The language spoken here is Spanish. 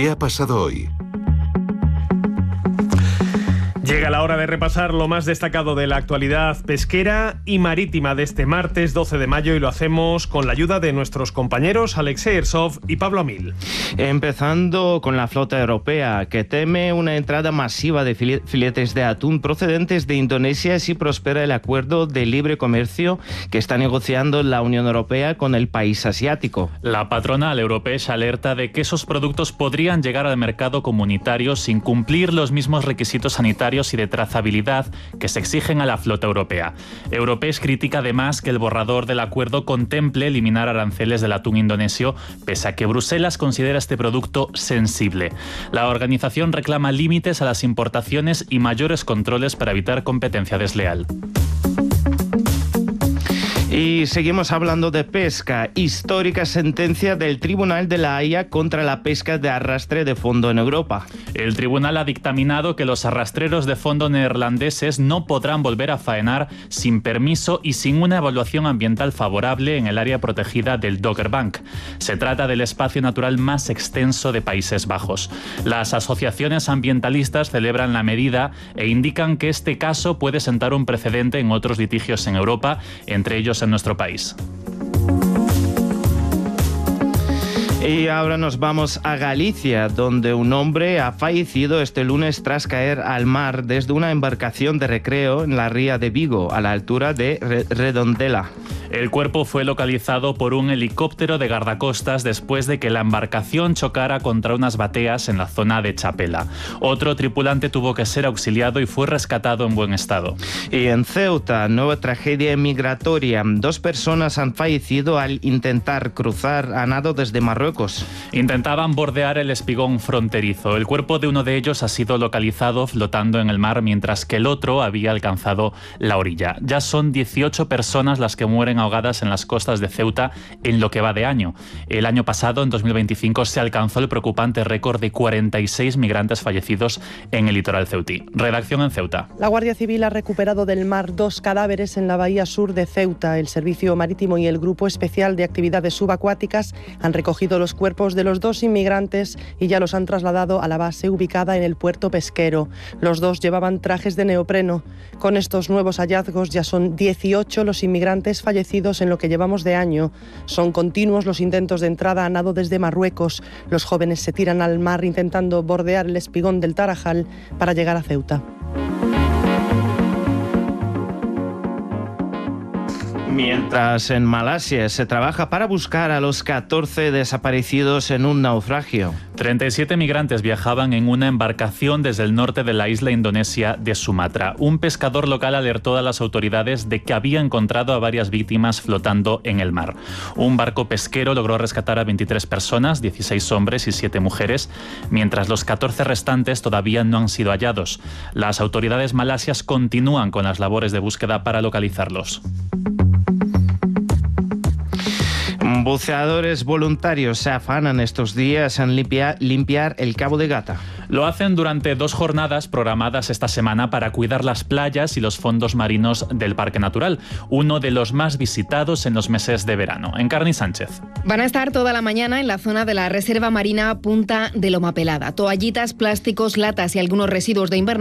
¿Qué ha pasado hoy? Llega la hora de repasar lo más destacado de la actualidad pesquera y marítima de este martes 12 de mayo y lo hacemos con la ayuda de nuestros compañeros Alexei Ersov y Pablo Amil. Empezando con la flota europea, que teme una entrada masiva de filetes de atún procedentes de Indonesia si prospera el acuerdo de libre comercio que está negociando la Unión Europea con el país asiático. La patronal europea alerta de que esos productos podrían llegar al mercado comunitario sin cumplir los mismos requisitos sanitarios y de trazabilidad que se exigen a la flota europea. Europees critica además que el borrador del acuerdo contemple eliminar aranceles del atún indonesio, pese a que Bruselas considera este producto sensible. La organización reclama límites a las importaciones y mayores controles para evitar competencia desleal. Y seguimos hablando de pesca. Histórica sentencia del Tribunal de la Haya contra la pesca de arrastre de fondo en Europa. El tribunal ha dictaminado que los arrastreros de fondo neerlandeses no podrán volver a faenar sin permiso y sin una evaluación ambiental favorable en el área protegida del Doggerbank. Se trata del espacio natural más extenso de Países Bajos. Las asociaciones ambientalistas celebran la medida e indican que este caso puede sentar un precedente en otros litigios en Europa, entre ellos en nuestro país. Y ahora nos vamos a Galicia, donde un hombre ha fallecido este lunes tras caer al mar desde una embarcación de recreo en la ría de Vigo, a la altura de Redondela. El cuerpo fue localizado por un helicóptero de guardacostas después de que la embarcación chocara contra unas bateas en la zona de Chapela. Otro tripulante tuvo que ser auxiliado y fue rescatado en buen estado. Y en Ceuta, nueva tragedia migratoria. 2 personas han fallecido al intentar cruzar a nado desde Marruecos. Intentaban bordear el espigón fronterizo. El cuerpo de uno de ellos ha sido localizado flotando en el mar, mientras que el otro había alcanzado la orilla. Ya son 18 personas las que mueren ahogadas en las costas de Ceuta en lo que va de año. El año pasado, en 2025, se alcanzó el preocupante récord de 46 migrantes fallecidos en el litoral ceutí. Redacción en Ceuta. La Guardia Civil ha recuperado del mar 2 cadáveres en la bahía sur de Ceuta. El Servicio Marítimo y el Grupo Especial de Actividades Subacuáticas han recogido los cuerpos de los 2 inmigrantes y ya los han trasladado a la base ubicada en el puerto pesquero. Los 2 llevaban trajes de neopreno. Con estos nuevos hallazgos ya son 18 los inmigrantes fallecidos en lo que llevamos de año. Son continuos los intentos de entrada a nado desde Marruecos. Los jóvenes se tiran al mar intentando bordear el espigón del Tarajal para llegar a Ceuta. Mientras en Malasia se trabaja para buscar a los 14 desaparecidos en un naufragio. 37 migrantes viajaban en una embarcación desde el norte de la isla indonesia de Sumatra. Un pescador local alertó a las autoridades de que había encontrado a varias víctimas flotando en el mar. Un barco pesquero logró rescatar a 23 personas, 16 hombres y 7 mujeres, mientras los 14 restantes todavía no han sido hallados. Las autoridades malasias continúan con las labores de búsqueda para localizarlos. Buceadores voluntarios se afanan estos días en limpiar el Cabo de Gata. Lo hacen durante 2 jornadas programadas esta semana para cuidar las playas y los fondos marinos del Parque Natural, uno de los más visitados en los meses de verano. Encarni Sánchez. Van a estar toda la mañana en la zona de la Reserva Marina Punta de Loma Pelada. Toallitas, plásticos, latas y algunos residuos de invernadero